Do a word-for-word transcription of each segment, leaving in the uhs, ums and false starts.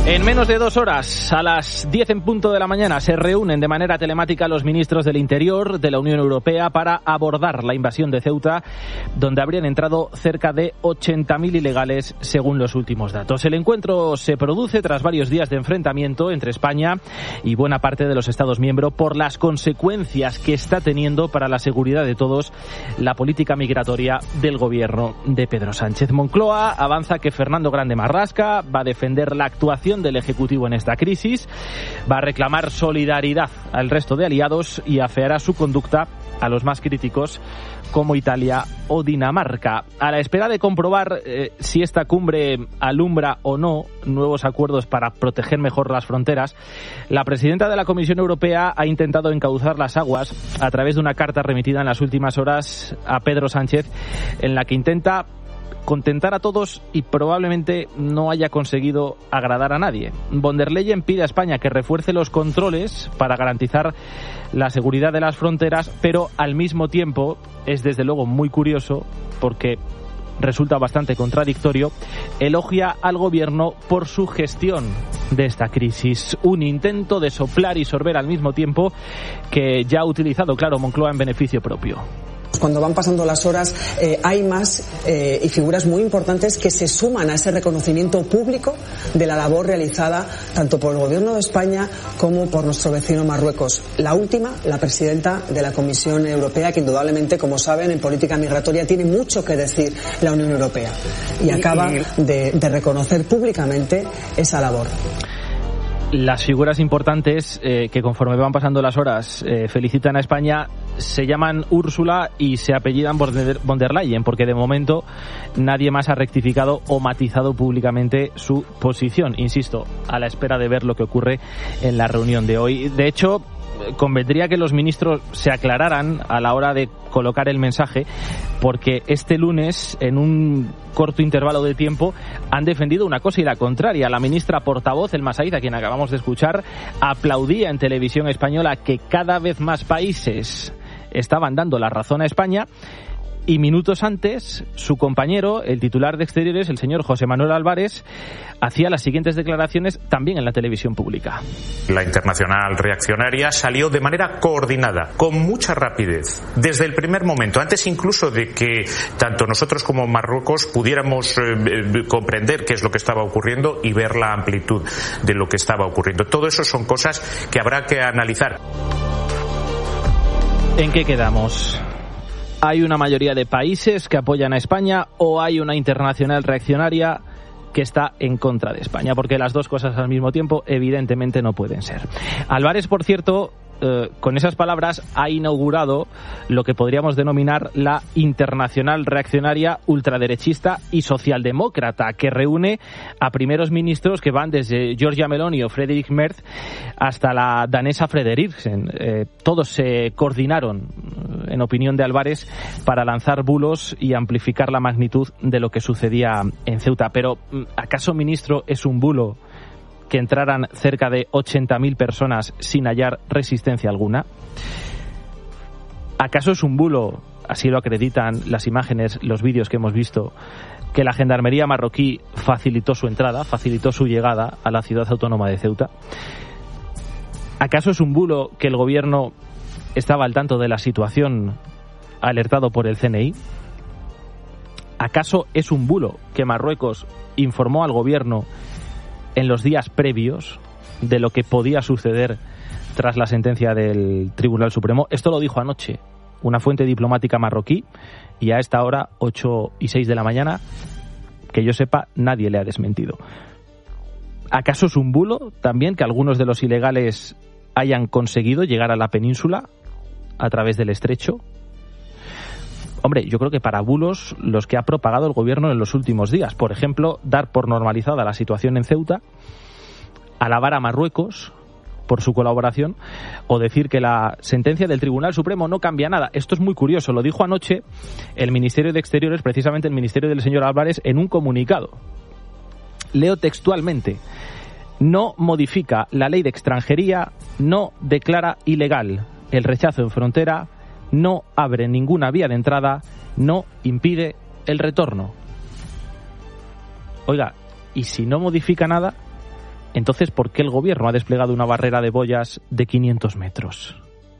En menos de dos horas, a las diez en punto de la mañana, se reúnen de manera telemática los ministros del Interior de la Unión Europea para abordar la invasión de Ceuta, donde habrían entrado cerca de ochenta mil ilegales, según los últimos datos. El encuentro se produce tras varios días de enfrentamiento entre España y buena parte de los Estados miembros por las consecuencias que está teniendo para la seguridad de todos la política migratoria del gobierno de Pedro Sánchez. Moncloa avanza que Fernando Grande Marlaska va a defender la actuación del Ejecutivo en esta crisis, va a reclamar solidaridad al resto de aliados y afeará su conducta a los más críticos como Italia o Dinamarca. A la espera de comprobar eh, si esta cumbre alumbra o no nuevos acuerdos para proteger mejor las fronteras, la presidenta de la Comisión Europea ha intentado encauzar las aguas a través de una carta remitida en las últimas horas a Pedro Sánchez, en la que intenta contentar a todos y probablemente no haya conseguido agradar a nadie. Von der Leyen pide a España que refuerce los controles para garantizar la seguridad de las fronteras, pero al mismo tiempo es desde luego muy curioso porque resulta bastante contradictorio, elogia al gobierno por su gestión de esta crisis. Un intento de soplar y sorber al mismo tiempo que ya ha utilizado, claro, Moncloa en beneficio propio. Cuando van pasando las horas eh, hay más eh, y figuras muy importantes que se suman a ese reconocimiento público de la labor realizada tanto por el Gobierno de España como por nuestro vecino Marruecos. La última, la presidenta de la Comisión Europea, que indudablemente, como saben, en política migratoria tiene mucho que decir la Unión Europea y acaba de, de reconocer públicamente esa labor. Las figuras importantes eh, que conforme van pasando las horas eh, felicitan a España se llaman Úrsula y se apellidan von der Leyen, porque de momento nadie más ha rectificado o matizado públicamente su posición. Insisto, a la espera de ver lo que ocurre en la reunión de hoy. De hecho, convendría que los ministros se aclararan a la hora de colocar el mensaje, porque este lunes, en un corto intervalo de tiempo, han defendido una cosa y la contraria. La ministra portavoz, Elma Saíz, a quien acabamos de escuchar, aplaudía en televisión española que cada vez más países estaban dando la razón a España. Y minutos antes, su compañero, el titular de Exteriores, el señor José Manuel Álvarez, hacía las siguientes declaraciones también en la televisión pública. La internacional reaccionaria salió de manera coordinada, con mucha rapidez, desde el primer momento, antes incluso de que tanto nosotros como Marruecos pudiéramos eh, comprender qué es lo que estaba ocurriendo y ver la amplitud de lo que estaba ocurriendo. Todo eso son cosas que habrá que analizar. ¿En qué quedamos? ¿Hay una mayoría de países que apoyan a España o hay una internacional reaccionaria que está en contra de España? Porque las dos cosas al mismo tiempo evidentemente no pueden ser. Álvarez, por cierto, eh, con esas palabras ha inaugurado lo que podríamos denominar la internacional reaccionaria ultraderechista y socialdemócrata, que reúne a primeros ministros que van desde Giorgia Meloni o Friedrich Merz hasta la danesa Frederiksen. Eh, todos se coordinaron, en opinión de Álvarez, para lanzar bulos y amplificar la magnitud de lo que sucedía en Ceuta. Pero, ¿acaso, ministro, es un bulo que entraran cerca de ochenta mil personas sin hallar resistencia alguna? ¿Acaso es un bulo, así lo acreditan las imágenes, los vídeos que hemos visto, que la gendarmería marroquí facilitó su entrada, facilitó su llegada a la ciudad autónoma de Ceuta? ¿Acaso es un bulo que el gobierno estaba al tanto de la situación, alertado por el C N I? ¿Acaso es un bulo que Marruecos informó al gobierno en los días previos de lo que podía suceder tras la sentencia del Tribunal Supremo? Esto lo dijo anoche una fuente diplomática marroquí y a esta hora, ocho y seis de la mañana, que yo sepa, nadie le ha desmentido. ¿Acaso es un bulo también que algunos de los ilegales hayan conseguido llegar a la península a través del estrecho? Hombre, yo creo que para bulos los que ha propagado el gobierno en los últimos días. Por ejemplo, dar por normalizada la situación en Ceuta, alabar a Marruecos por su colaboración o decir que la sentencia del Tribunal Supremo no cambia nada. Esto es muy curioso. Lo dijo anoche el Ministerio de Exteriores, precisamente el Ministerio del señor Álvarez, en un comunicado. Leo textualmente: no modifica la ley de extranjería, no declara ilegal el rechazo en frontera, no abre ninguna vía de entrada, no impide el retorno. Oiga, ¿y si no modifica nada? Entonces, ¿por qué el gobierno ha desplegado una barrera de boyas de quinientos metros?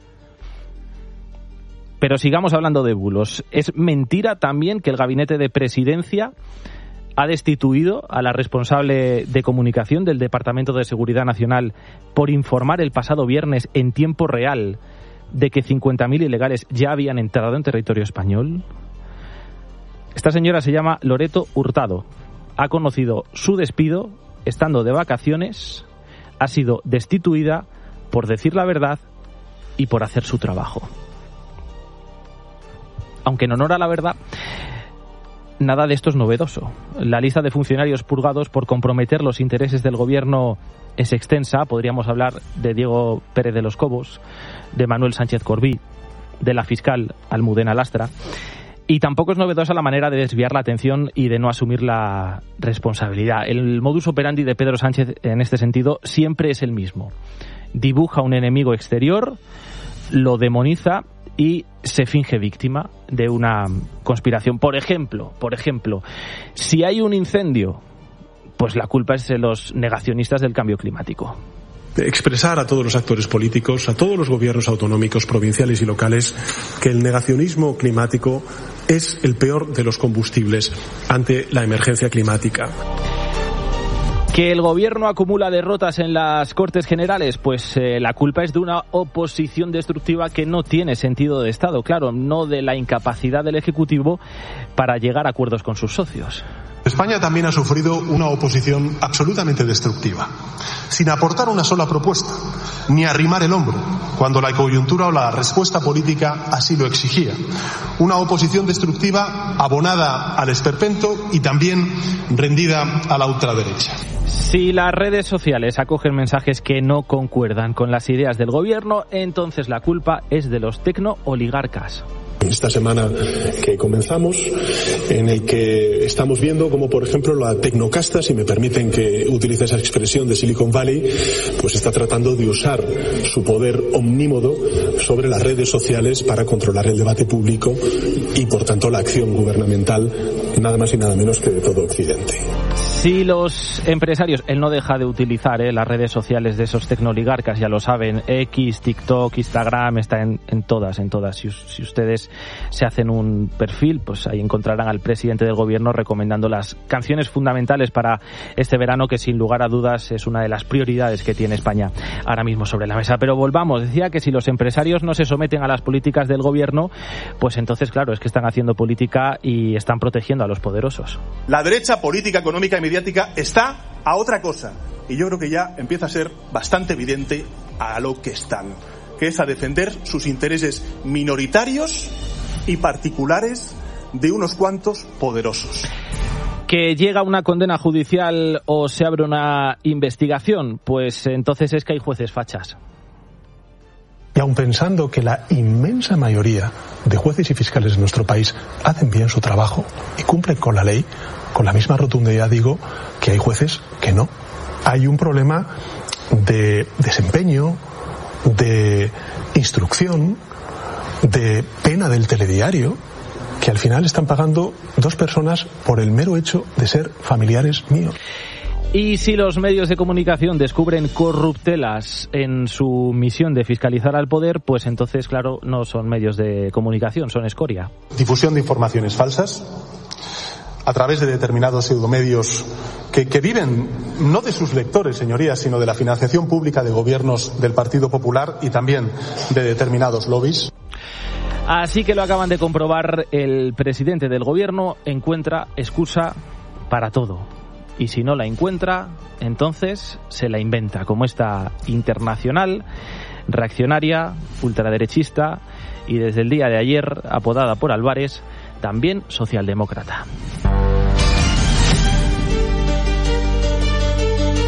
Pero sigamos hablando de bulos. Es mentira también que el gabinete de presidencia ha destituido a la responsable de comunicación del Departamento de Seguridad Nacional por informar el pasado viernes en tiempo real de que cincuenta mil ilegales ya habían entrado en territorio español. Esta señora se llama Loreto Hurtado. Ha conocido su despido estando de vacaciones, ha sido destituida por decir la verdad y por hacer su trabajo. Aunque en honor a la verdad, nada de esto es novedoso. La lista de funcionarios purgados por comprometer los intereses del gobierno es extensa. Podríamos hablar de Diego Pérez de los Cobos, de Manuel Sánchez Corbí, de la fiscal Almudena Lastra. Y tampoco es novedosa la manera de desviar la atención y de no asumir la responsabilidad. El modus operandi de Pedro Sánchez en este sentido siempre es el mismo. Dibuja un enemigo exterior, lo demoniza y se finge víctima de una conspiración. Por ejemplo, por ejemplo, si hay un incendio, pues la culpa es de los negacionistas del cambio climático. Expresar a todos los actores políticos, a todos los gobiernos autonómicos, provinciales y locales, que el negacionismo climático es el peor de los combustibles ante la emergencia climática. ¿Que el gobierno acumula derrotas en las Cortes Generales? Pues eh, la culpa es de una oposición destructiva que no tiene sentido de Estado, claro, no de la incapacidad del Ejecutivo para llegar a acuerdos con sus socios. España también ha sufrido una oposición absolutamente destructiva, sin aportar una sola propuesta, ni arrimar el hombro, cuando la coyuntura o la respuesta política así lo exigía. Una oposición destructiva abonada al esperpento y también rendida a la ultraderecha. Si las redes sociales acogen mensajes que no concuerdan con las ideas del gobierno, entonces la culpa es de los tecno-oligarcas. Esta semana que comenzamos, en el que estamos viendo como, por ejemplo, la tecnocasta, si me permiten que utilice esa expresión de Silicon Valley, pues está tratando de usar su poder omnímodo sobre las redes sociales para controlar el debate público y, por tanto, la acción gubernamental, nada más y nada menos que de todo Occidente. Si los empresarios, él no deja de utilizar eh, las redes sociales de esos tecnooligarcas, ya lo saben, X, TikTok, Instagram, está en, en todas, en todas. Si, si ustedes se hacen un perfil, pues ahí encontrarán al presidente del gobierno recomendando las canciones fundamentales para este verano, que sin lugar a dudas es una de las prioridades que tiene España ahora mismo sobre la mesa. Pero volvamos, decía que si los empresarios no se someten a las políticas del gobierno, pues entonces claro, es que están haciendo política y están protegiendo a los poderosos. La derecha política, económica y mediática está a otra cosa, y yo creo que ya empieza a ser bastante evidente a lo que están, que es a defender sus intereses minoritarios y particulares de unos cuantos poderosos. ¿Que llega una condena judicial o se abre una investigación? Pues entonces es que hay jueces fachas. Y aun pensando que la inmensa mayoría de jueces y fiscales de nuestro país hacen bien su trabajo y cumplen con la ley, con la misma rotundidad digo que hay jueces que no. Hay un problema de desempeño, de instrucción, de pena del telediario, que al final están pagando dos personas por el mero hecho de ser familiares míos. Y si los medios de comunicación descubren corruptelas en su misión de fiscalizar al poder, pues entonces, claro, no son medios de comunicación, son escoria. Difusión de informaciones falsas a través de determinados pseudomedios que, que viven no de sus lectores, señorías, sino de la financiación pública de gobiernos del Partido Popular y también de determinados lobbies. Así que lo acaban de comprobar, el presidente del gobierno encuentra excusa para todo. Y si no la encuentra, entonces se la inventa, como esta internacional, reaccionaria, ultraderechista y desde el día de ayer, apodada por Álvarez, también socialdemócrata.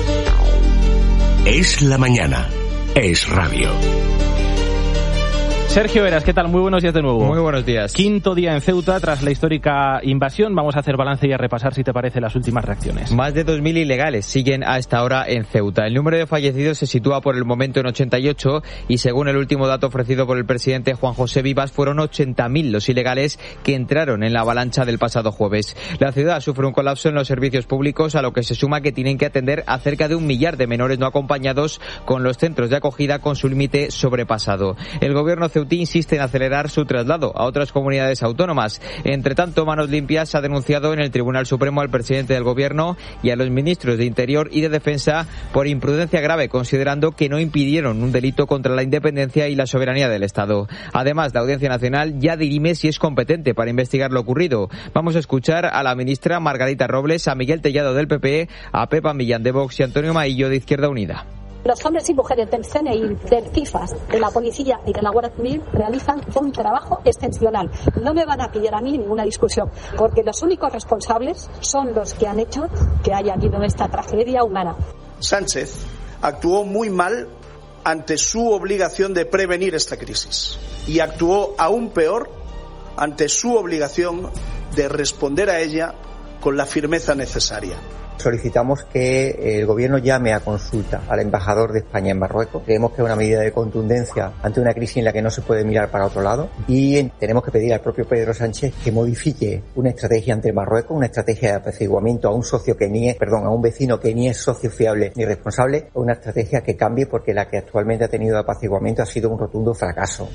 Es la mañana, es radio. Sergio Eras, ¿qué tal? Muy buenos días de nuevo. Muy buenos días. Quinto día en Ceuta tras la histórica invasión. Vamos a hacer balance y a repasar, si te parece, las últimas reacciones. Más de dos mil ilegales siguen a esta hora en Ceuta. El número de fallecidos se sitúa por el momento en ochenta y ocho y según el último dato ofrecido por el presidente Juan José Vivas, fueron ochenta mil los ilegales que entraron en la avalancha del pasado jueves. La ciudad sufre un colapso en los servicios públicos, a lo que se suma que tienen que atender a cerca de un millar de menores no acompañados, con los centros de acogida con su límite sobrepasado. El gobierno ceutí insiste en acelerar su traslado a otras comunidades autónomas. Entre tanto, Manos Limpias ha denunciado en el Tribunal Supremo al presidente del gobierno y a los ministros de Interior y de Defensa por imprudencia grave, considerando que no impidieron un delito contra la independencia y la soberanía del Estado. Además, la Audiencia Nacional ya dirime si es competente para investigar lo ocurrido. Vamos a escuchar a la ministra Margarita Robles, a Miguel Tellado del P P, a Pepa Millán de Vox y Antonio Maillo de Izquierda Unida. Los hombres y mujeres del C N I, del CIFAS, de la Policía y de la Guardia Civil realizan un trabajo excepcional. No me van a pillar a mí ninguna discusión, porque los únicos responsables son los que han hecho que haya habido esta tragedia humana. Sánchez actuó muy mal ante su obligación de prevenir esta crisis y actuó aún peor ante su obligación de responder a ella con la firmeza necesaria. Solicitamos que el gobierno llame a consulta al embajador de España en Marruecos. Creemos que es una medida de contundencia ante una crisis en la que no se puede mirar para otro lado, y tenemos que pedir al propio Pedro Sánchez que modifique una estrategia ante Marruecos, una estrategia de apaciguamiento a un socio que ni es, perdón, a un vecino que ni es socio fiable ni responsable, o una estrategia que cambie, porque la que actualmente ha tenido de apaciguamiento ha sido un rotundo fracaso.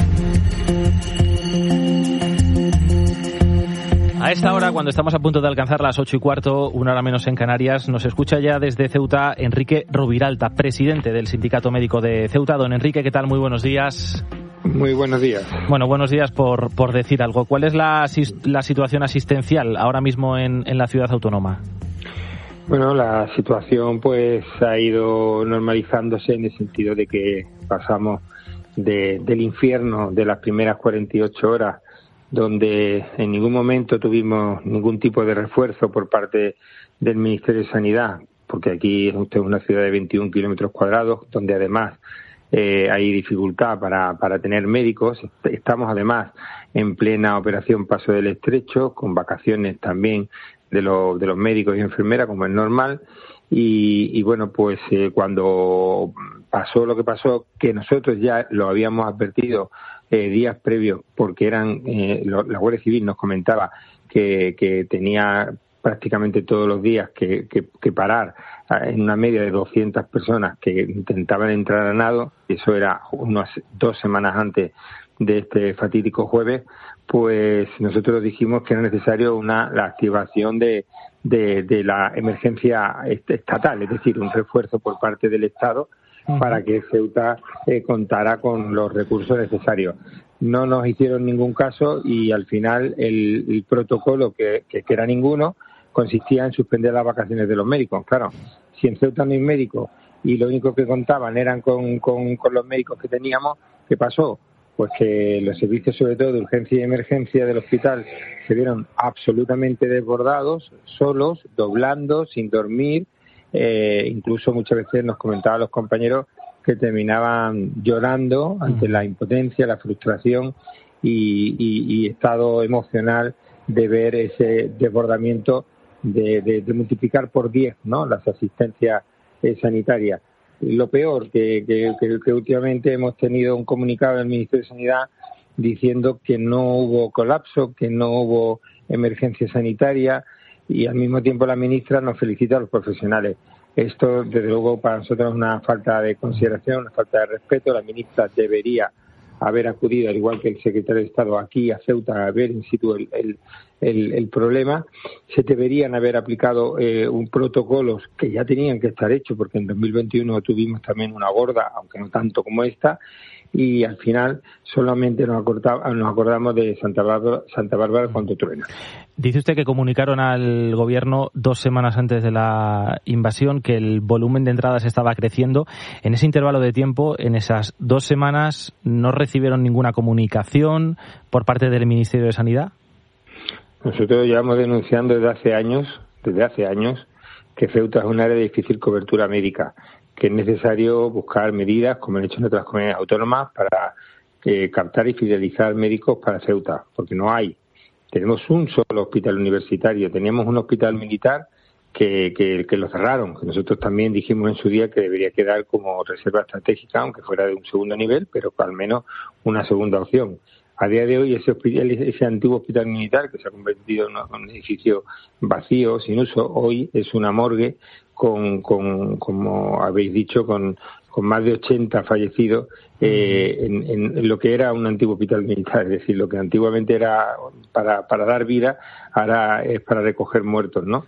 A esta hora, cuando estamos a punto de alcanzar las ocho y cuarto, una hora menos en Canarias, nos escucha ya desde Ceuta Enrique Roviralta, presidente del Sindicato Médico de Ceuta. Don Enrique, ¿qué tal? Muy buenos días. Muy buenos días. Bueno, buenos días por, por decir algo. ¿Cuál es la, la situación asistencial ahora mismo en, en la ciudad autónoma? Bueno, la situación pues ha ido normalizándose en el sentido de que pasamos de, del infierno de las primeras cuarenta y ocho horas, donde en ningún momento tuvimos ningún tipo de refuerzo por parte del Ministerio de Sanidad, porque aquí es una ciudad de veintiún kilómetros cuadrados, donde además eh, hay dificultad para, para tener médicos. Estamos además en plena operación Paso del Estrecho, con vacaciones también de, los de los médicos y enfermeras, como es normal. Y, y bueno, pues eh, cuando pasó lo que pasó, que nosotros ya lo habíamos advertido Eh, días previos, porque eran eh, lo, la Guardia Civil nos comentaba que, que tenía prácticamente todos los días que, que, que parar en una media de doscientas personas que intentaban entrar a nado, y eso era unas dos semanas antes de este fatídico jueves. Pues nosotros dijimos que era necesario una la activación de, de, de la emergencia estatal, es decir, un refuerzo por parte del Estado para que Ceuta eh, contara con los recursos necesarios. No nos hicieron ningún caso y al final el, el protocolo, que, que, que era ninguno, consistía en suspender las vacaciones de los médicos. Claro, si en Ceuta no hay médicos y lo único que contaban eran con, con, con los médicos que teníamos, ¿qué pasó? Pues que los servicios, sobre todo de urgencia y emergencia del hospital, se vieron absolutamente desbordados, solos, doblando, sin dormir. Eh, incluso muchas veces nos comentaban los compañeros que terminaban llorando ante la impotencia, la frustración y, y, y estado emocional de ver ese desbordamiento de, de, de multiplicar por diez, ¿no?, las asistencias eh, sanitarias. Lo peor, que, que, que, que últimamente hemos tenido un comunicado del Ministerio de Sanidad diciendo que no hubo colapso, que no hubo emergencia sanitaria, y al mismo tiempo la ministra nos felicita a los profesionales. Esto, desde luego, para nosotros es una falta de consideración, una falta de respeto. La ministra debería haber acudido, al igual que el secretario de Estado, aquí a Ceuta a ver in situ el, el, el, el problema. Se deberían haber aplicado eh, un protocolos que ya tenían que estar hechos, porque en dos mil veintiuno tuvimos también una gorda, aunque no tanto como esta, y al final solamente nos, acordaba, nos acordamos de Santa Bárbara, Santa Bárbara cuando truena. Dice usted que comunicaron al gobierno dos semanas antes de la invasión que el volumen de entradas estaba creciendo. En ese intervalo de tiempo, en esas dos semanas, ¿no recibieron ninguna comunicación por parte del Ministerio de Sanidad? Nosotros llevamos denunciando desde hace años, desde hace años, que Ceuta es un área de difícil cobertura médica, que es necesario buscar medidas, como han hecho en otras comunidades autónomas, para eh, captar y fidelizar médicos para Ceuta, porque no hay. Tenemos un solo hospital universitario, teníamos un hospital militar que, que, que lo cerraron, que nosotros también dijimos en su día que debería quedar como reserva estratégica, aunque fuera de un segundo nivel, pero al menos una segunda opción. A día de hoy ese hospital, ese antiguo hospital militar que se ha convertido en un edificio vacío, sin uso, hoy es una morgue con, con como habéis dicho, con, con más de ochenta fallecidos eh, en, en lo que era un antiguo hospital militar. Es decir, lo que antiguamente era para, para dar vida, ahora es para recoger muertos, ¿no?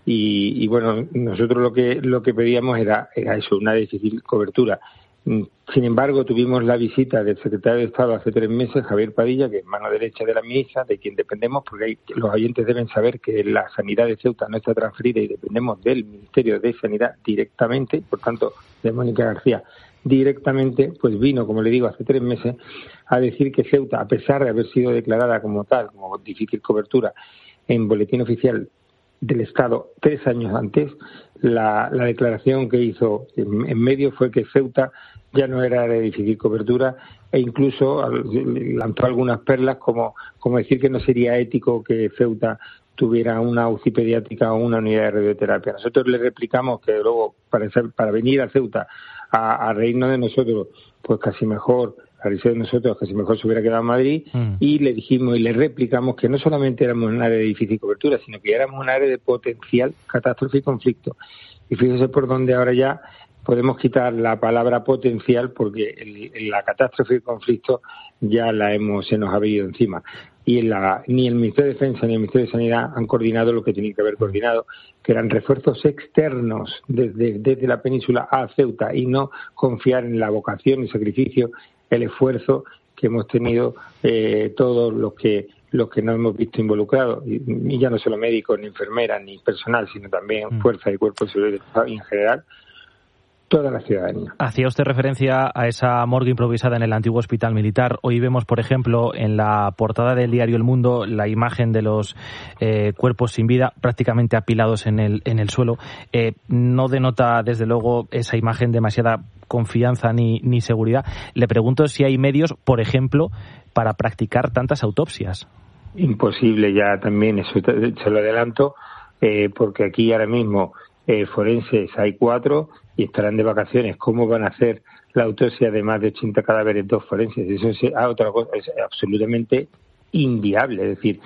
Y, y bueno, nosotros lo que lo que pedíamos era, era eso, una difícil cobertura. Sin embargo, tuvimos la visita del secretario de Estado hace tres meses, Javier Padilla, que es mano derecha de la ministra, de quien dependemos, porque hay, los oyentes deben saber que la sanidad de Ceuta no está transferida y dependemos del Ministerio de Sanidad directamente, por tanto, de Mónica García directamente, pues vino, como le digo, hace tres meses, a decir que Ceuta, a pesar de haber sido declarada como tal, como difícil cobertura, en boletín oficial del Estado tres años antes, la, la declaración que hizo en, en medio fue que Ceuta ya no era de difícil cobertura e incluso lanzó algunas perlas como, como decir que no sería ético que Ceuta tuviera una U C I pediátrica o una unidad de radioterapia. Nosotros le replicamos que luego para, para venir a Ceuta a, a reírnos de nosotros, pues casi mejor, a reírse de nosotros, casi mejor se hubiera quedado en Madrid, mm. y le dijimos y le replicamos que no solamente éramos un área de difícil cobertura, sino que éramos un área de potencial catástrofe y conflicto. Y fíjese por dónde ahora ya podemos quitar la palabra potencial, porque el, la catástrofe y conflicto ya la hemos se nos ha venido encima. Y en la, ni el Ministerio de Defensa ni el Ministerio de Sanidad han coordinado lo que tenían que haber coordinado, que eran refuerzos externos desde, desde la península a Ceuta, y no confiar en la vocación, el sacrificio, el esfuerzo que hemos tenido eh, todos los que los que nos hemos visto involucrados, y, y ya no solo médicos, ni enfermeras, ni personal, sino también mm. fuerzas y cuerpos de seguridad en general, toda la ciudadanía. Hacía usted referencia a esa morgue improvisada en el antiguo hospital militar. Hoy vemos, por ejemplo, en la portada del diario El Mundo, la imagen de los eh, cuerpos sin vida prácticamente apilados en el en el suelo. Eh, no denota, desde luego, esa imagen demasiada confianza ni, ni seguridad. Le pregunto si hay medios, por ejemplo, para practicar tantas autopsias. Imposible ya también, eso se lo adelanto, eh, porque aquí ahora mismo eh, forenses hay cuatro y estarán de vacaciones. ¿Cómo van a hacer la autopsia de más de ochenta cadáveres, dos forenses? Eso es ah, otra cosa, es absolutamente inviable. Es decir,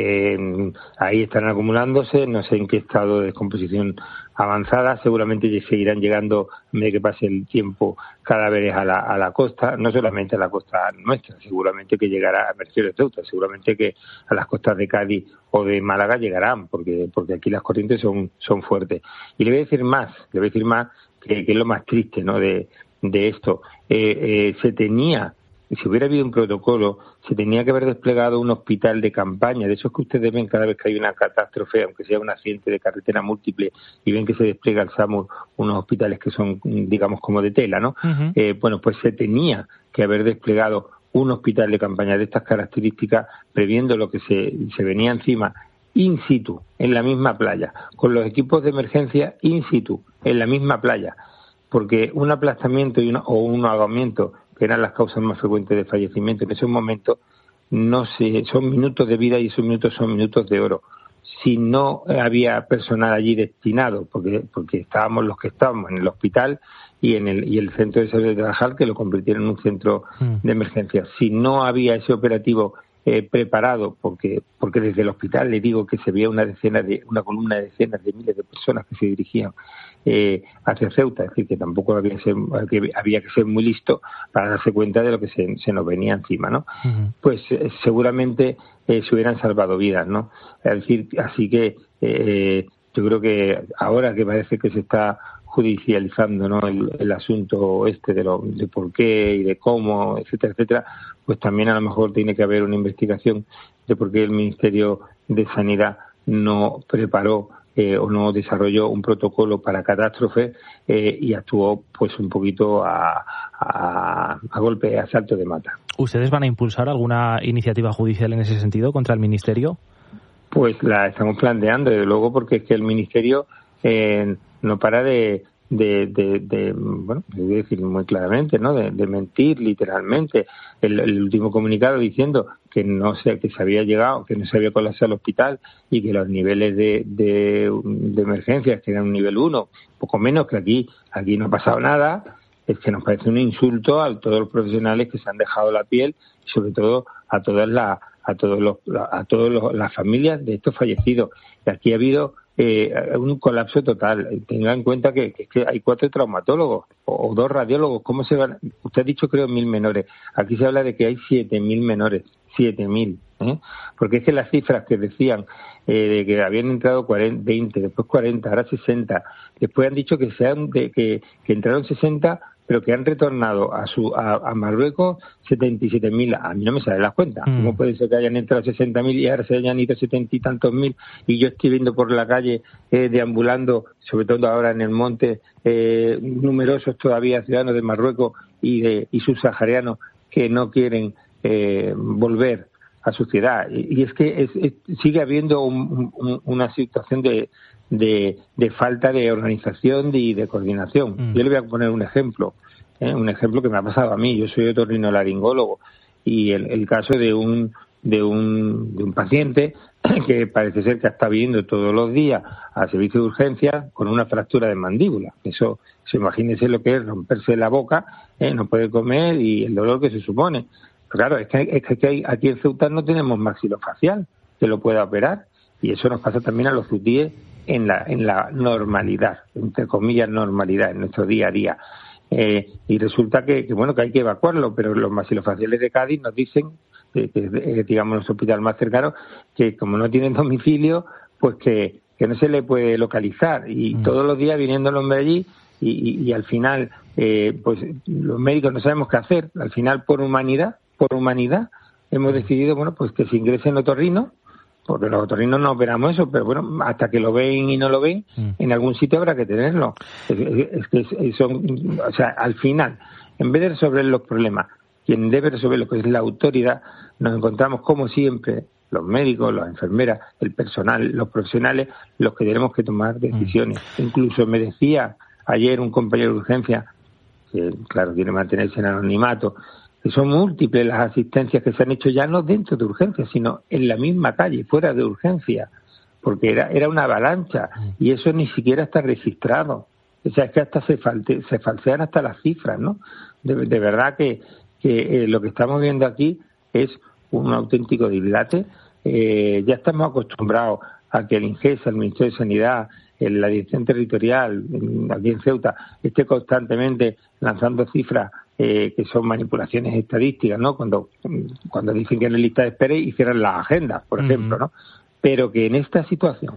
eh, ahí están acumulándose, no sé en qué estado de descomposición avanzada, seguramente seguirán llegando, a medida que pase el tiempo, cadáveres a la, a la costa, no solamente a la costa nuestra, seguramente que llegará a Mercedes de Ceuta, seguramente que a las costas de Cádiz o de Málaga llegarán, porque porque aquí las corrientes son son fuertes. Y le voy a decir más, le voy a decir más, que, que es lo más triste, ¿no?, de, de esto. Eh, eh, se tenía, si hubiera habido un protocolo, se tenía que haber desplegado un hospital de campaña, de esos que ustedes ven cada vez que hay una catástrofe, aunque sea un accidente de carretera múltiple, y ven que se despliega el SAMUR, unos hospitales que son, digamos, como de tela, ¿no? Uh-huh. Eh, bueno, pues se tenía que haber desplegado un hospital de campaña de estas características, previendo lo que se, se venía encima, in situ, en la misma playa, con los equipos de emergencia in situ, en la misma playa, porque un aplastamiento y una, o un ahogamiento, que eran las causas más frecuentes de fallecimiento en esos momentos, no se, son minutos de vida y esos minutos son minutos de oro. Si no había personal allí destinado, porque porque estábamos los que estábamos en el hospital y en el y el centro de salud de Tarajal, que lo convirtieron en un centro de emergencia, si no había ese operativo eh, preparado, porque porque desde el hospital le digo que se veía una decena de una columna de decenas de miles de personas que se dirigían eh, hacia Ceuta, es decir, que tampoco había que, ser, que había que ser muy listo para darse cuenta de lo que se, se nos venía encima, ¿no? Uh-huh. Pues eh, seguramente eh, se hubieran salvado vidas, ¿no? Es decir, así que eh, yo creo que ahora que parece que se está judicializando, ¿no?, el, el asunto este de lo de por qué y de cómo, etcétera, etcétera, pues también a lo mejor tiene que haber una investigación de por qué el Ministerio de Sanidad no preparó eh, o no desarrolló un protocolo para catástrofe eh, y actuó pues un poquito a, a, a golpe, a salto de mata. ¿Ustedes van a impulsar alguna iniciativa judicial en ese sentido contra el Ministerio? Pues la estamos planteando, desde luego, porque es que el Ministerio eh, no para de, de, de, de bueno, voy a decir muy claramente, ¿no? De, de mentir literalmente. El, el último comunicado diciendo que no sé, que se había llegado, que no se había colapsado el hospital y que los niveles de, de, de emergencias que eran un nivel uno, poco menos, que aquí, aquí no ha pasado nada, es que nos parece un insulto a todos los profesionales que se han dejado la piel y sobre todo a todas las, a todos los, a todos los, las familias de estos fallecidos. Y aquí ha habido Eh, un colapso total. Tenga en cuenta que, que, que hay cuatro traumatólogos o, o dos radiólogos. ¿Cómo se van? Usted ha dicho, creo, mil menores. Aquí se habla de que hay siete mil menores. Siete mil. ¿eh? Porque es que las cifras que decían eh, de que habían entrado cuarenta, veinte, después cuarenta, ahora sesenta. Después han dicho que sean de, que, que entraron sesenta, pero que han retornado a su a, a Marruecos setenta y siete mil. A mí no me salen las cuentas. Mm. ¿Cómo puede ser que hayan entrado sesenta mil y ahora se hayan ido setenta y tantos mil? Y yo estoy viendo por la calle, eh, deambulando, sobre todo ahora en el monte, eh, numerosos todavía ciudadanos de Marruecos y, de, y subsaharianos que no quieren eh, volver a su ciudad. Y, y es que es, es, sigue habiendo un, un, una situación de De, de falta de organización y de, de coordinación. Mm. Yo le voy a poner un ejemplo, ¿eh? un ejemplo que me ha pasado a mí. Yo soy otorrinolaringólogo y el, el caso de un de un de un paciente que parece ser que está viniendo todos los días al servicio de urgencia con una fractura de mandíbula. Eso, eso imagínese lo que es romperse la boca, ¿eh? No puede comer y el dolor que se supone. Pero claro, es que, es que hay, aquí en Ceuta no tenemos maxilofacial que lo pueda operar y eso nos pasa también a los zutíes en la en la normalidad, entre comillas normalidad, en nuestro día a día. Eh, y resulta que, que, bueno, que hay que evacuarlo, pero los maxilofaciales de Cádiz nos dicen, que, que eh, digamos, los hospitales más cercanos, que como no tienen domicilio, pues que, que no se le puede localizar. Y mm. todos los días viniendo el hombre allí y, y, y al final, eh, pues los médicos no sabemos qué hacer. Al final, por humanidad, por humanidad, hemos decidido, bueno, pues que se ingrese en otorrino, porque los otorrinos no operamos eso, pero bueno, hasta que lo ven y no lo ven, mm. en algún sitio habrá que tenerlo. Es, es, es que son, o sea, al final, en vez de resolver los problemas, quien debe resolver lo que es la autoridad, nos encontramos como siempre, los médicos, las enfermeras, el personal, los profesionales, los que tenemos que tomar decisiones. Mm. Incluso me decía ayer un compañero de urgencia, que claro, quiere mantenerse en anonimato, que son múltiples las asistencias que se han hecho ya no dentro de urgencias, sino en la misma calle, fuera de urgencia, porque era era una avalancha y eso ni siquiera está registrado. O sea, es que hasta se, falte, se falsean hasta las cifras, ¿no? De, de verdad que, que eh, lo que estamos viendo aquí es un auténtico dislate. Eh, ya estamos acostumbrados a que el INGESA, el Ministerio de Sanidad, la Dirección Territorial, aquí en Ceuta, esté constantemente lanzando cifras eh, que son manipulaciones estadísticas, ¿no? Cuando cuando dicen que en la lista de espera y cierran las agendas, por uh-huh. ejemplo, ¿no? Pero que en esta situación,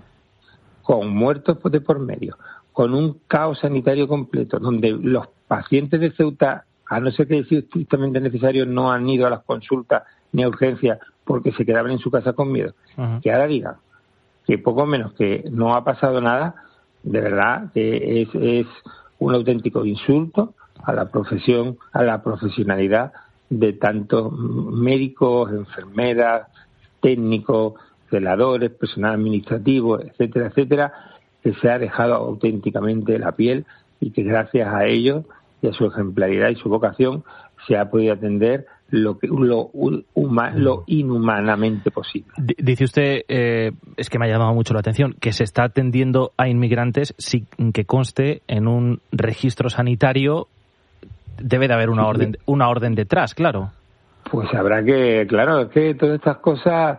con muertos de por medio, con un caos sanitario completo, donde los pacientes de Ceuta, a no ser que sea estrictamente necesario, no han ido a las consultas ni a urgencias porque se quedaban en su casa con miedo, uh-huh. que ahora digan que poco menos que no ha pasado nada, de verdad que es, es un auténtico insulto a la profesión, a la profesionalidad de tantos médicos, enfermeras, técnicos, celadores, personal administrativo, etcétera, etcétera, que se ha dejado auténticamente la piel y que gracias a ellos y a su ejemplaridad y su vocación se ha podido atender lo que lo, huma, lo inhumanamente posible. Dice usted, eh, es que me ha llamado mucho la atención, que se está atendiendo a inmigrantes sin que conste en un registro sanitario. Debe de haber una orden, una orden detrás, claro. Pues habrá que, claro, es que todas estas cosas,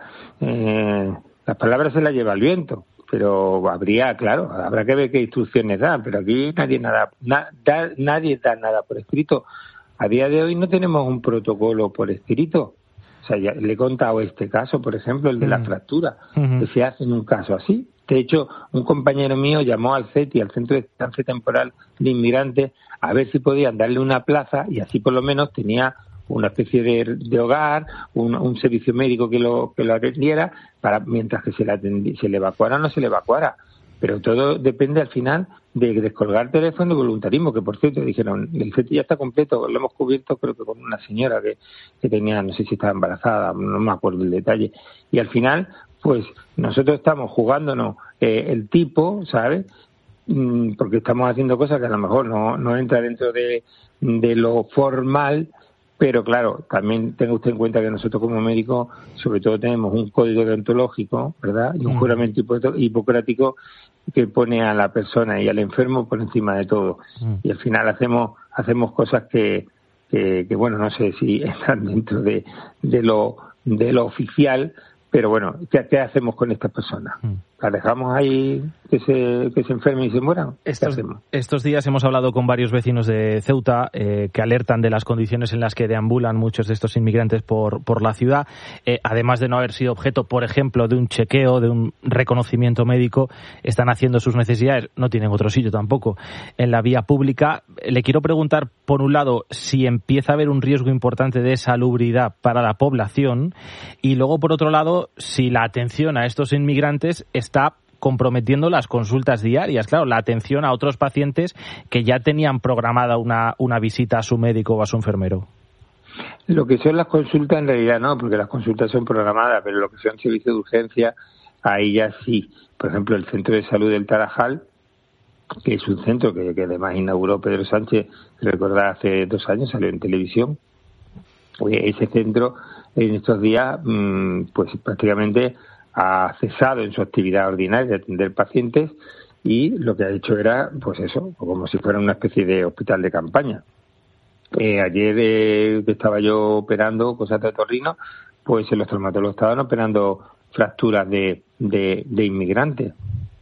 eh, las palabras se las lleva el viento, pero habría, claro, habrá que ver qué instrucciones dan, pero aquí nadie nada, na, da, nadie da nada por escrito. A día de hoy no tenemos un protocolo por escrito. O sea, ya le he contado este caso, por ejemplo, el de la fractura, uh-huh. que se hace en un caso así. De hecho, un compañero mío llamó al CETI, al Centro de Estancia Temporal de Inmigrantes, a ver si podían darle una plaza y así por lo menos tenía una especie de, de hogar, un, un servicio médico que lo que lo atendiera, para mientras que se le, atendi, se le evacuara o no se le evacuara. Pero todo depende al final de descolgar teléfono y voluntarismo, que por cierto dijeron, el CETI ya está completo, lo hemos cubierto creo que con una señora que, que tenía, no sé si estaba embarazada, no me acuerdo el detalle, y al final, pues nosotros estamos jugándonos eh, el tipo, ¿sabes? porque estamos haciendo cosas que a lo mejor no, no entra dentro de, de lo formal, pero claro, también tenga usted en cuenta que nosotros como médicos sobre todo tenemos un código deontológico, ¿verdad? Y un juramento hipocrático que pone a la persona y al enfermo por encima de todo. Mm. Y al final hacemos hacemos cosas que, que, que bueno, no sé si están dentro de, de lo de lo oficial, pero bueno, ¿qué, qué hacemos con estas personas? Mm. ¿Las dejamos ahí que se, que se enfermen y se mueran? Estos, estos días hemos hablado con varios vecinos de Ceuta eh, que alertan de las condiciones en las que deambulan muchos de estos inmigrantes por, por la ciudad, eh, además de no haber sido objeto, por ejemplo, de un chequeo, de un reconocimiento médico, están haciendo sus necesidades, no tienen otro sitio tampoco, en la vía pública. Le quiero preguntar, por un lado, si empieza a haber un riesgo importante de salubridad para la población, y luego, por otro lado, si la atención a estos inmigrantes está comprometiendo las consultas diarias, claro, la atención a otros pacientes que ya tenían programada una, una visita a su médico o a su enfermero. Lo que son las consultas en realidad no, porque las consultas son programadas, pero lo que son servicios de urgencia, ahí ya sí. Por ejemplo, el Centro de Salud del Tarajal, que es un centro que, que además inauguró Pedro Sánchez, que recordar hace dos años, salió en televisión. Ese centro en estos días, pues prácticamente ha cesado en su actividad ordinaria de atender pacientes y lo que ha hecho era, pues eso, como si fuera una especie de hospital de campaña. Eh, ayer eh, que estaba yo operando cosas de otorrino, pues los traumatólogos estaban operando fracturas de, de, de inmigrantes.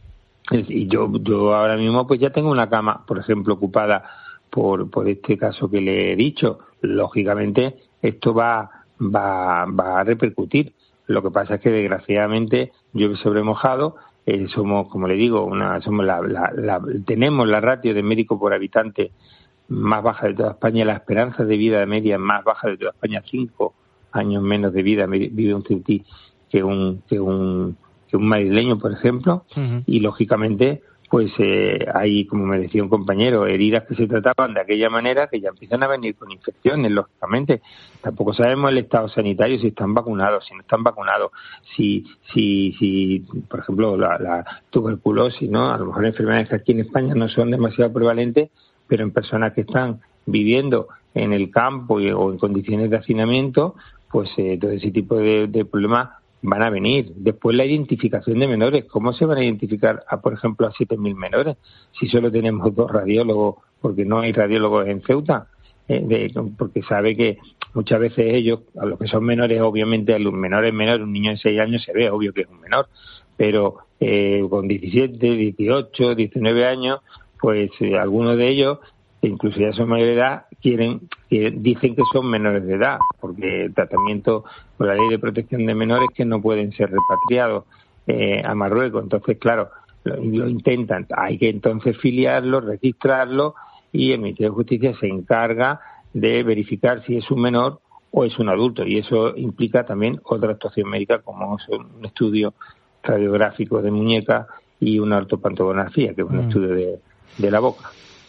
Y yo, yo ahora mismo pues ya tengo una cama, por ejemplo, ocupada por, por este caso que le he dicho. Lógicamente esto va, va, va a repercutir. Lo que pasa es que desgraciadamente llueve sobre mojado. Eh, somos, como le digo, una, somos la, la, la, tenemos la ratio de médico por habitante más baja de toda España. La esperanza de vida media más baja de toda España, cinco años menos de vida vive un ceutí que un que un que un madrileño, por ejemplo. Uh-huh. Y lógicamente pues eh, hay, como me decía un compañero, heridas que se trataban de aquella manera que ya empiezan a venir con infecciones, lógicamente. Tampoco sabemos el estado sanitario, si están vacunados, si no están vacunados, si, si, si por ejemplo, la, la tuberculosis, ¿no? A lo mejor enfermedades que aquí en España no son demasiado prevalentes, pero en personas que están viviendo en el campo y, o en condiciones de hacinamiento, pues eh, todo ese tipo de, de problemas van a venir. Después la identificación de menores. ¿Cómo se van a identificar, a, por ejemplo, a siete mil menores si solo tenemos dos radiólogos, porque no hay radiólogos en Ceuta? Eh, de, porque sabe que muchas veces ellos, a los que son menores, obviamente a los menores menores, un niño de seis años se ve, obvio que es un menor, pero eh, con diecisiete, dieciocho, diecinueve años, pues eh, algunos de ellos, incluso ya son mayores de edad, quieren, que dicen que son menores de edad, porque el tratamiento por la ley de protección de menores que no pueden ser repatriados eh, a Marruecos. Entonces, claro, lo, lo intentan. Hay que entonces filiarlo, registrarlo, y el Ministerio de Justicia se encarga de verificar si es un menor o es un adulto, y eso implica también otra actuación médica, como es un estudio radiográfico de muñeca y una ortopantografía, que es un mm. estudio de, de la boca.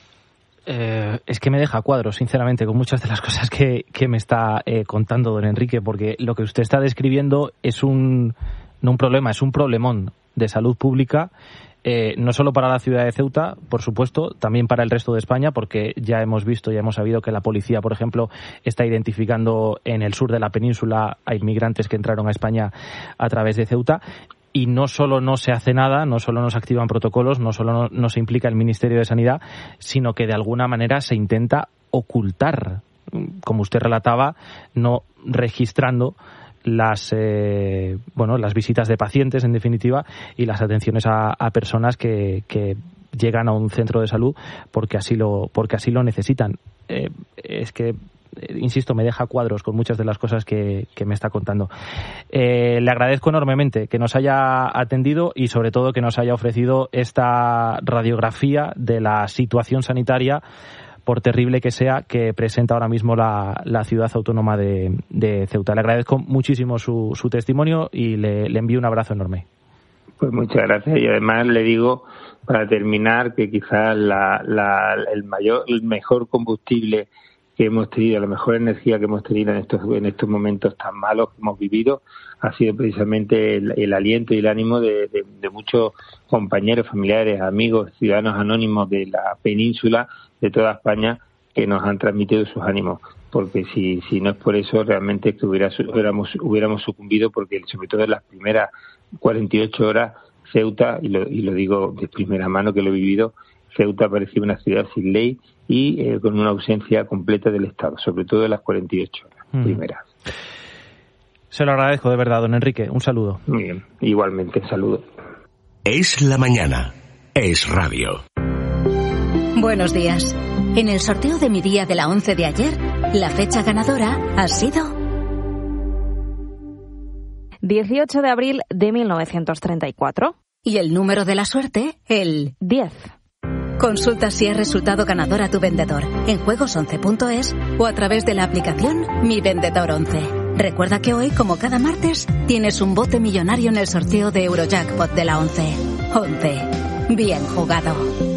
Eh, es que me deja cuadros, sinceramente, con muchas de las cosas que, que me está eh, contando don Enrique, porque lo que usted está describiendo es un, no un problema, es un problemón de salud pública, eh, no solo para la ciudad de Ceuta, por supuesto, también para el resto de España, porque ya hemos visto, ya hemos sabido que la policía, por ejemplo, está identificando en el sur de la península a inmigrantes que entraron a España a través de Ceuta. Y no solo no se hace nada, no solo no se activan protocolos, no solo no, no se implica el Ministerio de Sanidad, sino que de alguna manera se intenta ocultar, como usted relataba, no registrando las eh, bueno las visitas de pacientes, en definitiva, y las atenciones a, a personas que, que llegan a un centro de salud porque así lo porque así lo necesitan. Eh, es que insisto, me deja cuadros con muchas de las cosas que, que me está contando. Eh, le agradezco enormemente que nos haya atendido y sobre todo que nos haya ofrecido esta radiografía de la situación sanitaria, por terrible que sea, que presenta ahora mismo la, la ciudad autónoma de, de Ceuta. Le agradezco muchísimo su, su testimonio y le, le envío un abrazo enorme. Pues muchas gracias, y además le digo, para terminar, que quizás la, la, el mayor, el mejor combustible que hemos tenido, la mejor energía que hemos tenido en estos en estos momentos tan malos que hemos vivido, ha sido precisamente el, el aliento y el ánimo de, de, de muchos compañeros, familiares, amigos, ciudadanos anónimos de la península, de toda España, que nos han transmitido sus ánimos. Porque si si no es por eso, realmente que hubiera, hubiéramos, hubiéramos sucumbido, porque sobre todo en las primeras cuarenta y ocho horas, Ceuta, y lo, y lo digo de primera mano que lo he vivido, Ceuta parecía una ciudad sin ley y eh, con una ausencia completa del Estado, sobre todo en las cuarenta y ocho horas mm. primeras. Se lo agradezco de verdad, don Enrique. Un saludo. Muy bien, igualmente, saludo. Es la mañana. Es radio. Buenos días. En el sorteo de mi día de la once de ayer, la fecha ganadora ha sido dieciocho de abril de mil novecientos treinta y cuatro. Y el número de la suerte, el diez. Consulta si has resultado ganador a tu vendedor en juegos once punto es o a través de la aplicación Mi Vendedor once. Recuerda que hoy, como cada martes, tienes un bote millonario en el sorteo de Eurojackpot de la once. once. Bien jugado.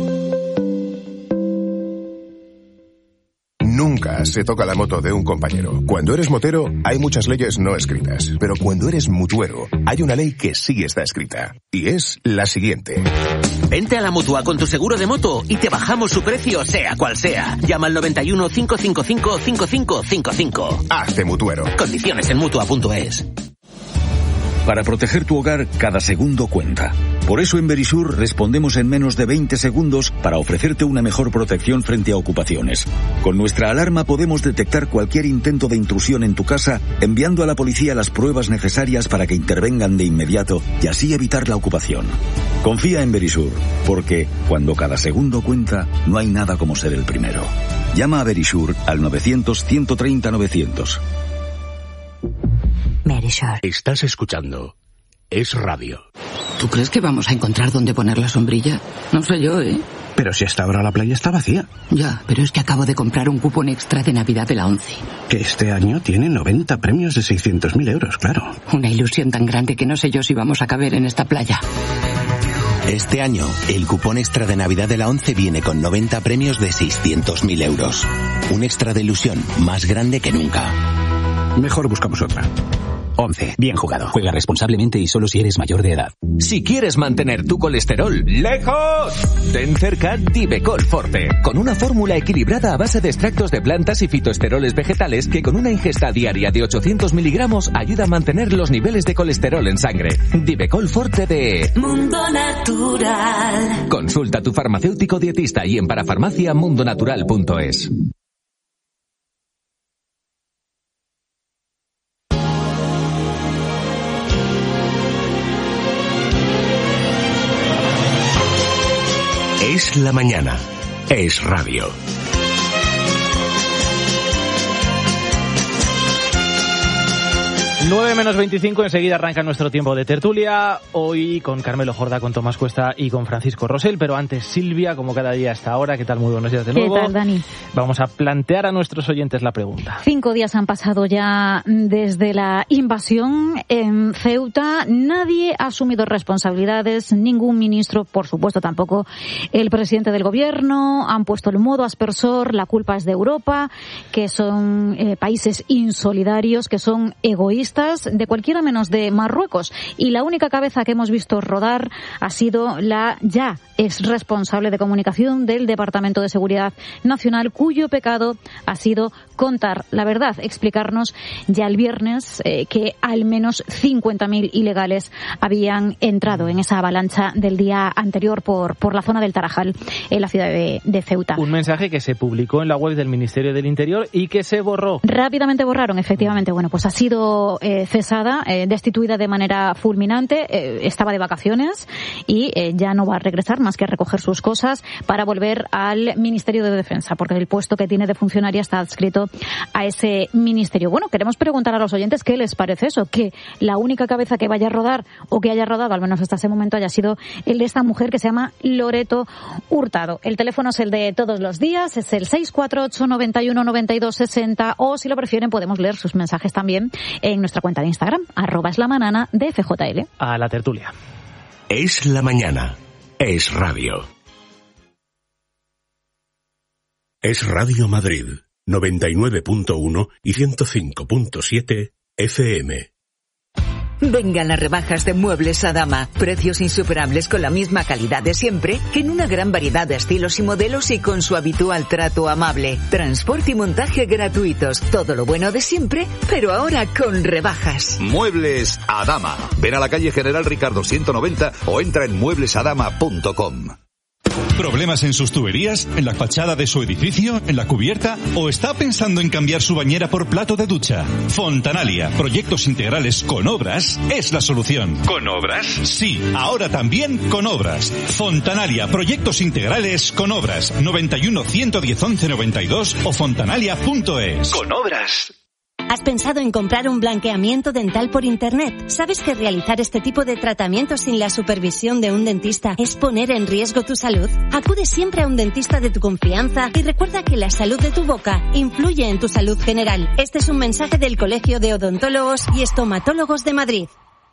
Nunca se toca la moto de un compañero. Cuando eres motero, hay muchas leyes no escritas. Pero cuando eres mutuero, hay una ley que sí está escrita. Y es la siguiente. Vente a la Mutua con tu seguro de moto y te bajamos su precio, sea cual sea. Llama al noventa y uno, cinco cinco cinco, cinco cinco cinco cinco. Hazte mutuero. Condiciones en Mutua punto es. Para proteger tu hogar, cada segundo cuenta. Por eso en Verisur respondemos en menos de veinte segundos para ofrecerte una mejor protección frente a ocupaciones. Con nuestra alarma podemos detectar cualquier intento de intrusión en tu casa, enviando a la policía las pruebas necesarias para que intervengan de inmediato y así evitar la ocupación. Confía en Verisur, porque cuando cada segundo cuenta, no hay nada como ser el primero. Llama a Verisur al novecientos, ciento treinta, novecientos. Verisur. Estás escuchando Es Radio. ¿Tú crees que vamos a encontrar dónde poner la sombrilla? No sé yo, ¿eh? Pero si hasta ahora la playa está vacía. Ya, pero es que acabo de comprar un cupón extra de Navidad de la ONCE. Que este año tiene noventa premios de seiscientos mil euros, claro. Una ilusión tan grande que no sé yo si vamos a caber en esta playa. Este año, el cupón extra de Navidad de la ONCE viene con noventa premios de seiscientos mil euros. Un extra de ilusión más grande que nunca. Mejor buscamos otra. once. Bien jugado. Juega responsablemente y solo si eres mayor de edad. Si quieres mantener tu colesterol lejos, ten cerca Divecol Forte, con una fórmula equilibrada a base de extractos de plantas y fitoesteroles vegetales que con una ingesta diaria de ochocientos miligramos ayuda a mantener los niveles de colesterol en sangre. Divecol Forte de Mundo Natural. Consulta a tu farmacéutico dietista y en parafarmacia mundo natural punto es. Es la mañana. Es radio. nueve menos veinticinco, enseguida arranca nuestro tiempo de tertulia, hoy con Carmelo Jorda, con Tomás Cuesta y con Francisco Rosell, pero antes Silvia, como cada día a esta hora. ¿Qué tal? Muy buenos días de nuevo. ¿Qué tal, Dani? Vamos a plantear a nuestros oyentes la pregunta. Cinco días han pasado ya desde la invasión en Ceuta, nadie ha asumido responsabilidades, ningún ministro, por supuesto tampoco el presidente del gobierno, han puesto el modo aspersor, la culpa es de Europa, que son eh, países insolidarios, que son egoístas, de cualquiera menos de Marruecos, y la única cabeza que hemos visto rodar ha sido la ya ex responsable de comunicación del Departamento de Seguridad Nacional, cuyo pecado ha sido contar la verdad, explicarnos ya el viernes eh, que al menos cincuenta mil ilegales habían entrado en esa avalancha del día anterior por, por la zona del Tarajal, en la ciudad de, de Ceuta. Un mensaje que se publicó en la web del Ministerio del Interior y que se borró. Rápidamente borraron, efectivamente. Bueno, pues ha sido eh, cesada, eh, destituida de manera fulminante, eh, estaba de vacaciones y eh, ya no va a regresar más que a recoger sus cosas para volver al Ministerio de Defensa, porque el puesto que tiene de funcionaria está adscrito a ese ministerio. Bueno, queremos preguntar a los oyentes qué les parece eso, que la única cabeza que vaya a rodar o que haya rodado, al menos hasta ese momento, haya sido el de esta mujer que se llama Loreto Hurtado. El teléfono es el de todos los días, es el seis cuatro ocho, noventa y uno, noventa y dos, sesenta, o si lo prefieren podemos leer sus mensajes también en nuestra cuenta de Instagram, arroba es la manana de F J L. A la tertulia. Es la mañana. Es radio. Es Radio Madrid. noventa y nueve punto uno y ciento cinco punto siete F M. Vengan las rebajas de Muebles Adama. Precios insuperables con la misma calidad de siempre, que en una gran variedad de estilos y modelos y con su habitual trato amable. Transporte y montaje gratuitos. Todo lo bueno de siempre, pero ahora con rebajas. Muebles Adama. Ven a la calle General Ricardo ciento noventa o entra en muebles adama punto com. ¿Problemas en sus tuberías? ¿En la fachada de su edificio? ¿En la cubierta? ¿O está pensando en cambiar su bañera por plato de ducha? Fontanalia, proyectos integrales con obras, es la solución. ¿Con obras? Sí, ahora también con obras. Fontanalia, proyectos integrales con obras. noventa y uno, ciento diez, once noventa y dos o fontanalia punto es. Con obras. ¿Has pensado en comprar un blanqueamiento dental por Internet? ¿Sabes que realizar este tipo de tratamientos sin la supervisión de un dentista es poner en riesgo tu salud? Acude siempre a un dentista de tu confianza y recuerda que la salud de tu boca influye en tu salud general. Este es un mensaje del Colegio de Odontólogos y Estomatólogos de Madrid.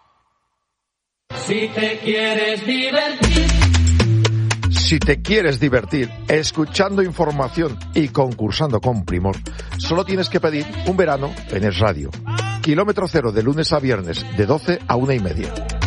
Si te quieres divertir. Si te quieres divertir escuchando información y concursando con Primor, solo tienes que pedir un verano en Es Radio. Kilómetro cero de lunes a viernes, de doce a una y media.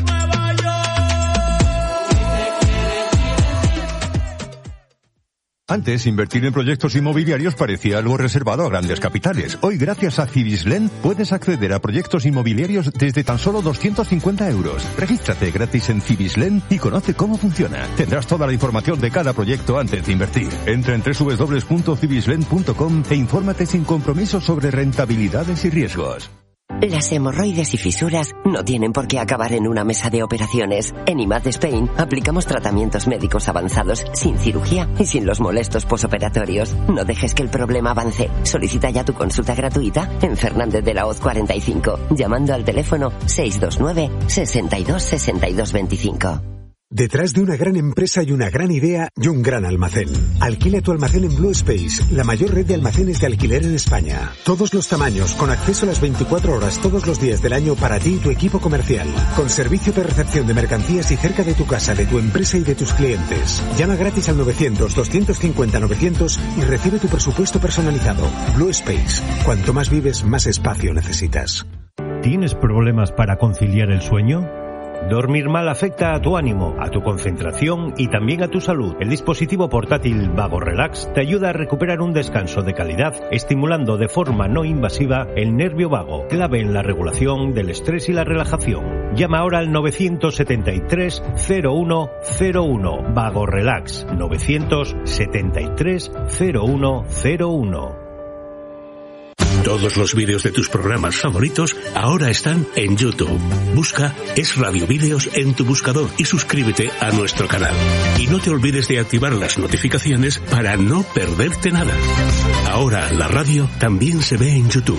Antes, invertir en proyectos inmobiliarios parecía algo reservado a grandes capitales. Hoy, gracias a Cibislen, puedes acceder a proyectos inmobiliarios desde tan solo doscientos cincuenta euros. Regístrate gratis en Cibislen y conoce cómo funciona. Tendrás toda la información de cada proyecto antes de invertir. Entra en doble u doble u doble u punto cibislen punto com e infórmate sin compromiso sobre rentabilidades y riesgos. Las hemorroides y fisuras no tienen por qué acabar en una mesa de operaciones. En I M A D Spain aplicamos tratamientos médicos avanzados sin cirugía y sin los molestos posoperatorios. No dejes que el problema avance. Solicita ya tu consulta gratuita en Fernández de la Hoz cuarenta y cinco, llamando al teléfono seis dos nueve, sesenta y dos, sesenta y dos veinticinco. Detrás de una gran empresa hay una gran idea y un gran almacén. Alquila tu almacén en Blue Space, la mayor red de almacenes de alquiler en España. Todos los tamaños, con acceso a las veinticuatro horas todos los días del año para ti y tu equipo comercial. Con servicio de recepción de mercancías y cerca de tu casa, de tu empresa y de tus clientes. Llama gratis al novecientos, doscientos cincuenta, novecientos y recibe tu presupuesto personalizado. Blue Space. Cuanto más vives, más espacio necesitas. ¿Tienes problemas para conciliar el sueño? Dormir mal afecta a tu ánimo, a tu concentración y también a tu salud. El dispositivo portátil Vago Relax te ayuda a recuperar un descanso de calidad, estimulando de forma no invasiva el nervio vago, clave en la regulación del estrés y la relajación. Llama ahora al novecientos setenta y tres, cero uno cero uno. Vago Relax, novecientos setenta y tres, cero uno cero uno. Todos los vídeos de tus programas favoritos ahora están en YouTube. Busca Es Radio Vídeos en tu buscador y suscríbete a nuestro canal. Y no te olvides de activar las notificaciones para no perderte nada. Ahora la radio también se ve en YouTube.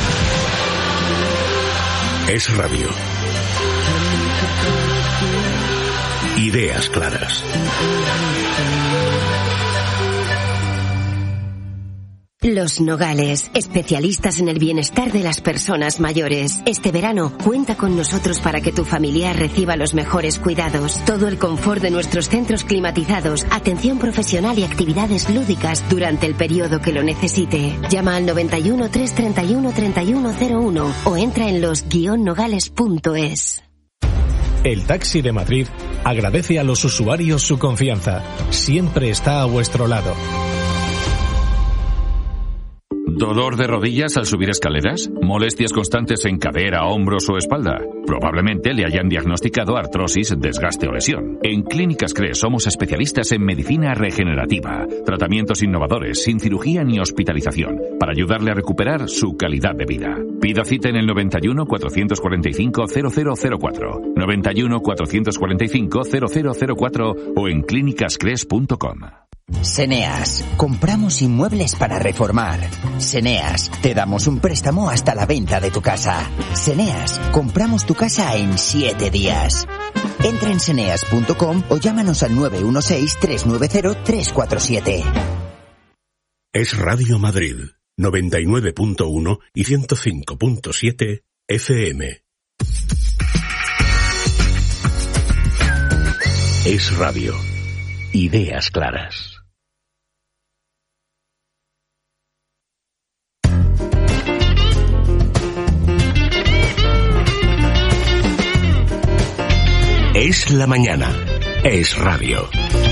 Es Radio. Ideas claras. Los Nogales, especialistas en el bienestar de las personas mayores. Este verano, cuenta con nosotros para que tu familiar reciba los mejores cuidados. Todo el confort de nuestros centros climatizados, atención profesional y actividades lúdicas durante el periodo que lo necesite. Llama al noventa y uno, trescientos treinta y uno, treinta y uno cero uno o entra en los guion nogales punto es. El Taxi de Madrid agradece a los usuarios su confianza. Siempre está a vuestro lado. ¿Dolor de rodillas al subir escaleras? ¿Molestias constantes en cadera, hombros o espalda? Probablemente le hayan diagnosticado artrosis, desgaste o lesión. En Clínicas Cres somos especialistas en medicina regenerativa, tratamientos innovadores, sin cirugía ni hospitalización, para ayudarle a recuperar su calidad de vida. Pida cita en el noventa y uno, cuatrocientos cuarenta y cinco, cero cero cero cuatro, noventa y uno, cuatrocientos cuarenta y cinco, cero cero cero cuatro o en clínicas cres punto com. Seneas, compramos inmuebles para reformar. Seneas, te damos un préstamo hasta la venta de tu casa. Seneas, compramos tu casa en siete días. Entra en seneas punto com o llámanos al nueve uno seis, tres nueve cero, tres cuatro siete. Es Radio Madrid, noventa y nueve punto uno y ciento cinco punto siete F M. Es Radio. Ideas claras. Es la mañana. Es radio.